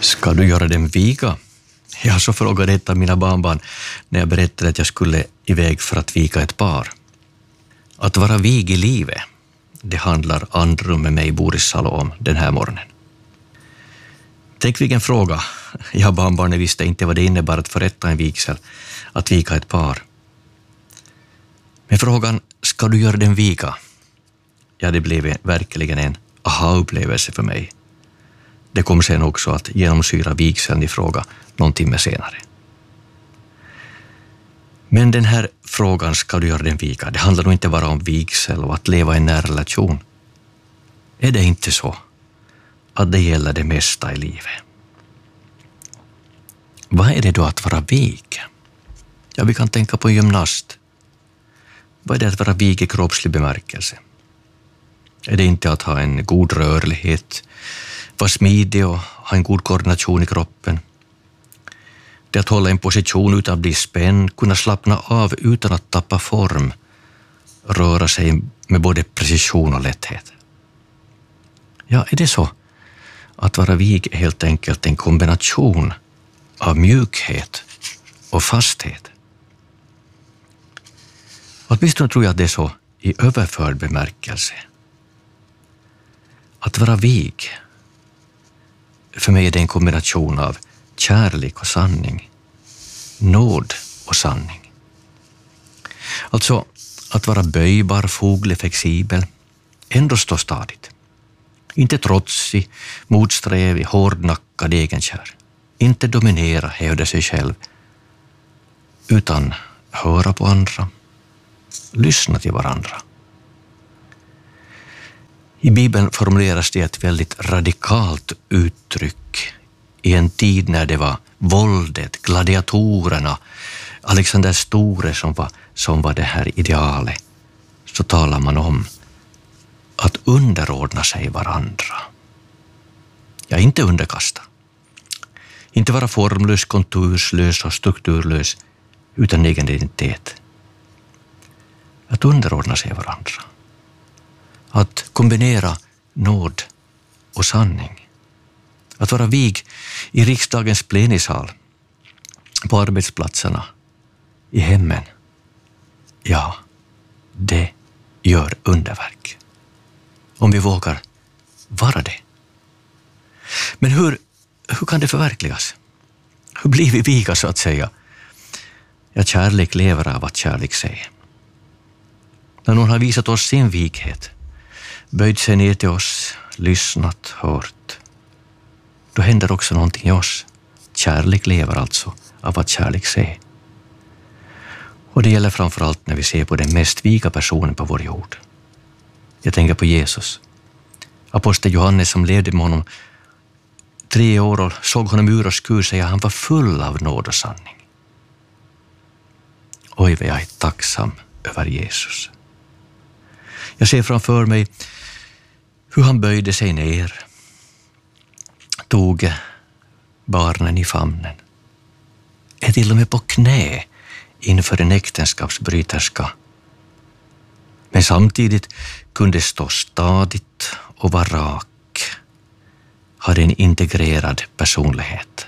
Ska du göra dem viga? Jag så frågade ett av mina barnbarn när jag berättade att jag skulle iväg för att viga ett par. Att vara vig i livet, det handlar Andrum med mig, Boris Salo, om den här morgonen. Tänk vilken fråga. Jag barnbarnen visste inte vad det innebar att förrätta en vigsel, att viga ett par. Men frågan, ska du göra den viga? Ja, det blev verkligen en aha-upplevelse för mig. Det kom sen också att genomsyra vigseln i fråga någon timme senare. Men den här frågan, ska du göra den viga, det handlar nog inte bara om vigsel och att leva i en nära relation. Är det inte så att det gäller det mesta i livet? Vad är det då att vara vig? Ja, vi kan tänka på gymnast. Vad är det att vara vig i kroppslig bemärkelse? Är det inte att ha en god rörlighet, vara smidig och ha en god koordination i kroppen? Det är att hålla en position utan att bli spänd, kunna slappna av utan att tappa form, röra sig med både precision och lätthet. Ja, är det så att vara vig är helt enkelt en kombination av mjukhet och fasthet? Åtminstone tror jag att det är så i överförd bemärkelse. Att vara vig, för mig är det en kombination av kärlek och sanning, nåd och sanning. Alltså att vara böjbar, foglig, flexibel, ändå stå stadigt. Inte trotsig, motsträvig, hårdnackad, egenkär. Inte dominera, hävda sig själv, utan höra på andra, lyssna till varandra. I Bibeln formuleras det ett väldigt radikalt uttryck i en tid när det var våldet, gladiatorerna, Alexander Store som var det här idealet. Så talar man om att underordna sig varandra. Ja, inte underkasta. Inte vara formlös, konturslös och strukturlös utan egen identitet. Att underordna sig varandra. Att kombinera nåd och sanning. Att vara vig i riksdagens plenisal, på arbetsplatserna, i hemmen. Ja, det gör underverk. Om vi vågar vara det. Men hur kan det förverkligas? Hur blir vi viga, så att säga? Ja, kärlek lever av att kärlek säger. När någon har visat oss sin vighet, böjt sig ner till oss, lyssnat, hört, då händer också någonting i oss. Kärlek lever alltså av att kärlek säger. Och det gäller framförallt när vi ser på den mest viga personen på vår jord. Jag tänker på Jesus. Apostel Johannes som levde med honom 3 år och såg honom ur och skur, säger han var full av nåd och sanning. Oj, vad jag är tacksam över Jesus. Jag ser framför mig hur han böjde sig ner, tog barnen i famnen, är till och med på knä inför en äktenskapsbryterska, men samtidigt kunde stå stadigt och vara rak, hade en integrerad personlighet.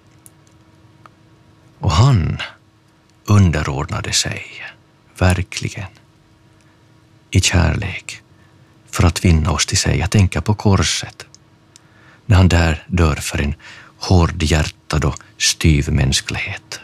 Och han underordnade sig verkligen i kärlek för att vinna oss till sig. Jag tänker på korset, när han där dör för en hårdhjärtad och styv mänsklighet.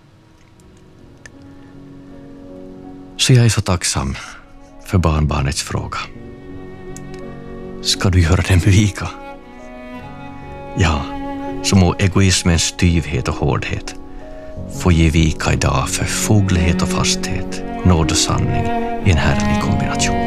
Så jag är så tacksam för barnbarnets fråga. Ska du göra den viga? Ja, så må egoismens styvhet och hårdhet få ge vika idag för foglighet och fasthet, nåd och sanning i en härlig kombination.